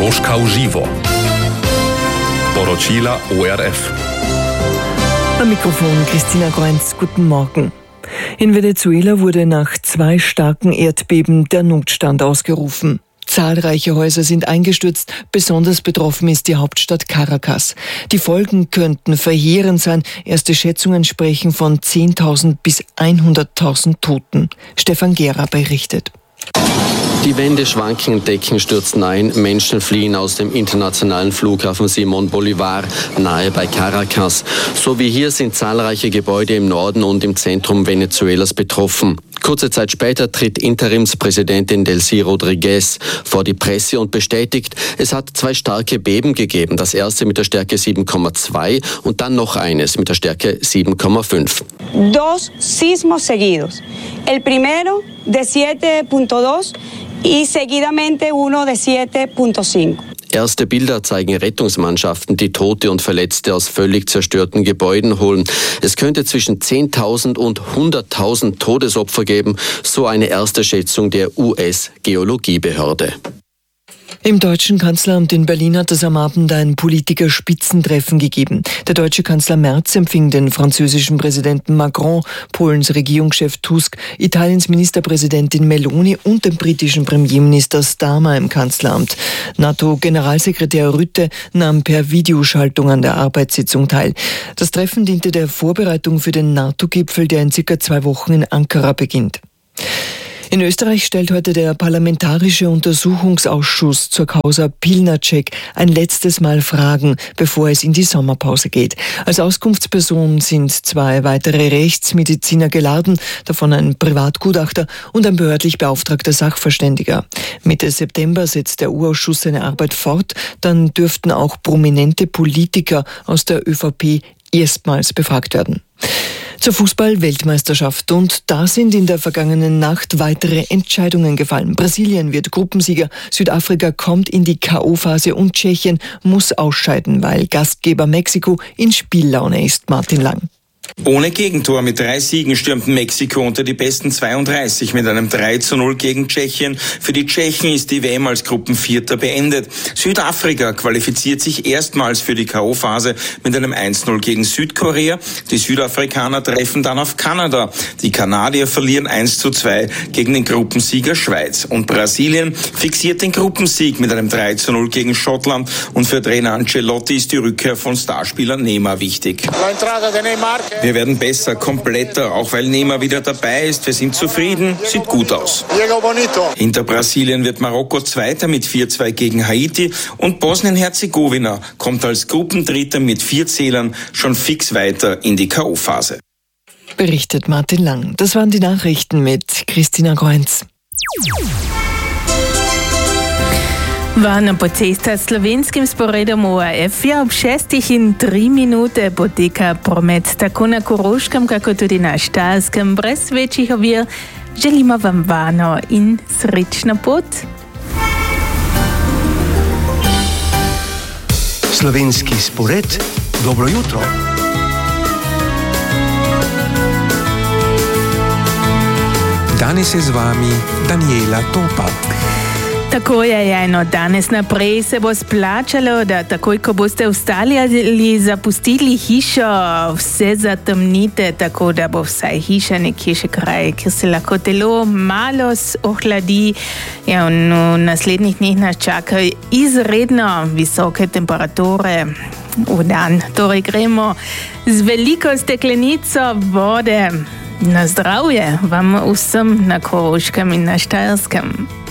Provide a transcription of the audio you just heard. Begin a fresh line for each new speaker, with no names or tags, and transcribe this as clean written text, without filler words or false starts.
Moskau živo. Poročila ORF.
Am Mikrofon Christina Groenz, guten Morgen. In Venezuela wurde nach 2 starken Erdbeben der Notstand ausgerufen. Zahlreiche Häuser sind eingestürzt, besonders betroffen ist die Hauptstadt Caracas. Die Folgen könnten verheerend sein. Erste Schätzungen sprechen von 10.000 bis 100.000 Toten. Stefan Gera berichtet.
Die Wände schwanken, Decken stürzen ein, Menschen fliehen aus dem internationalen Flughafen Simón Bolívar nahe bei Caracas. So wie hier sind zahlreiche Gebäude im Norden und im Zentrum Venezuelas betroffen. Kurze Zeit später tritt Interimspräsidentin Delcy Rodríguez vor die Presse und bestätigt, es hat 2 starke Beben gegeben. Das erste mit der Stärke 7,2 und dann noch eines mit der Stärke 7,5.
2 sismos seguidos. El primero de 7.2 y seguidamente uno de 7.5.
Erste Bilder zeigen Rettungsmannschaften, die Tote und Verletzte aus völlig zerstörten Gebäuden holen. Es könnte zwischen 10.000 und 100.000 Todesopfer geben, so eine erste Schätzung der US-Geologiebehörde.
Im deutschen Kanzleramt in Berlin hat es am Abend ein Politiker-Spitzentreffen gegeben. Der deutsche Kanzler Merz empfing den französischen Präsidenten Macron, Polens Regierungschef Tusk, Italiens Ministerpräsidentin Meloni und den britischen Premierminister Starmer im Kanzleramt. NATO-Generalsekretär Rutte nahm per Videoschaltung an der Arbeitssitzung teil. Das Treffen diente der Vorbereitung für den NATO-Gipfel, der in circa 2 Wochen in Ankara beginnt. In Österreich stellt heute der Parlamentarische Untersuchungsausschuss zur Causa Pilnacek ein letztes Mal Fragen, bevor es in die Sommerpause geht. Als Auskunftsperson sind 2 weitere Rechtsmediziner geladen, davon ein Privatgutachter und ein behördlich beauftragter Sachverständiger. Mitte September setzt der U-Ausschuss seine Arbeit fort, dann dürften auch prominente Politiker aus der ÖVP erstmals befragt werden. Zur Fußball-Weltmeisterschaft und da sind in der vergangenen Nacht weitere Entscheidungen gefallen. Brasilien wird Gruppensieger, Südafrika kommt in die K.O.-Phase und Tschechien muss ausscheiden, weil Gastgeber Mexiko in Spiellaune ist. Martin Lang.
Ohne Gegentor mit 3 Siegen stürmten Mexiko unter die besten 32 mit einem 3:0 gegen Tschechien. Für die Tschechen ist die WM als Gruppenvierter beendet. Südafrika qualifiziert sich erstmals für die K.O.-Phase mit einem 1:0 gegen Südkorea. Die Südafrikaner treffen dann auf Kanada. Die Kanadier verlieren 1:2 gegen den Gruppensieger Schweiz. Und Brasilien fixiert den Gruppensieg mit einem 3:0 gegen Schottland. Und für Trainer Ancelotti ist die Rückkehr von Starspieler Neymar wichtig. Wir werden besser, kompletter, auch weil Neymar wieder dabei ist. Wir sind zufrieden, sieht gut aus. Hinter Brasilien wird Marokko Zweiter mit 4:2 gegen Haiti und Bosnien-Herzegowina kommt als Gruppendritter mit 4 Zählern schon fix weiter in die K.O.-Phase.
Berichtet Martin Lang. Das waren die Nachrichten mit Christina Groenz.
Vana pocesta slovenskim sporedom ORF ob 6 in 3 minute poteka promet tako na Koroškem, kako tudi na Štajerskem. Brez večjih ovir želimo vam varno in srečno pot.
Slovenski spored, dobro jutro. Danes je z vami Daniela Topa.
Tako je, danes naprej se bo splačalo, da takoj, ko boste vstali ali zapustili hišo, vse zatemnite, tako da bo vsaj hiša nekje še kraj, kjer se lahko telo malo ohladi. Ja, v naslednjih dneh nas čakajo izredno visoke temperature v dan. Torej gremo z veliko steklenico vode na zdravje vam vsem na Koroškem in na Štajerskem.